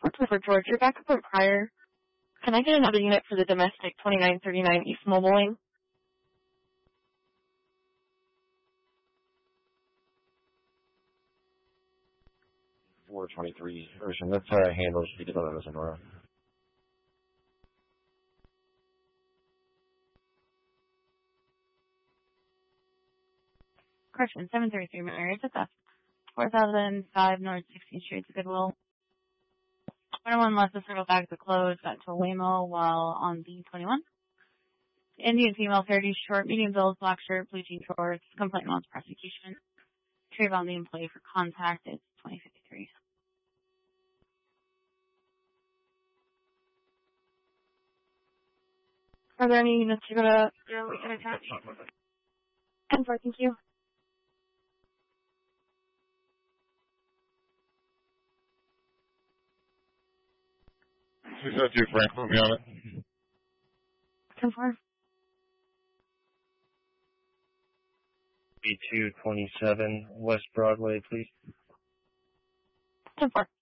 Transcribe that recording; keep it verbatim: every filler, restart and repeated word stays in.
For George, you're back up from prior. Can I get another unit for the domestic twenty-nine thirty-nine East Mobile Lane? four twenty-three, Ocean. Let's uh, handle speed on this tomorrow. Correction, seven thirty-three Mary. It's at four thousand five North sixteenth Street to Goodwill. one oh one left the circle back to close, got to Waymo while on B twenty-one. Indian female, thirty, short, medium build, black shirt, blue jean shorts, complaint wants prosecution. Retrieve the employee for contact, it's twenty fifty-three. Are there any units you're gonna, you're gonna attach? ten four, thank you. six oh two Frank, put me on it. ten four. B two twenty-seven West Broadway, please. ten four.